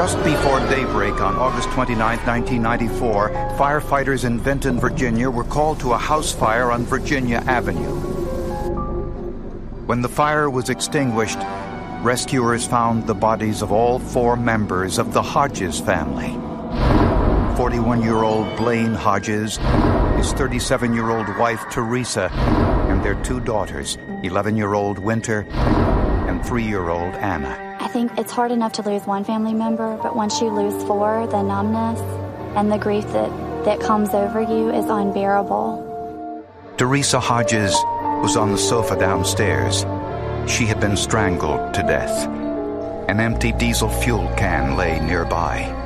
Just before daybreak on August 29, 1994, firefighters in Vinton, Virginia were called to a house fire on Virginia Avenue. When the fire was extinguished, rescuers found the bodies of all 4 members of the Hodges family. 41-year-old Blaine Hodges, his 37-year-old wife Teresa, and their 2 daughters, 11-year-old Winter and 3-year-old Anna. I think it's hard enough to lose one family member, but once you lose 4, the numbness and the grief that comes over you is unbearable. Teresa Hodges was on the sofa downstairs. She had been strangled to death. An empty diesel fuel can lay nearby.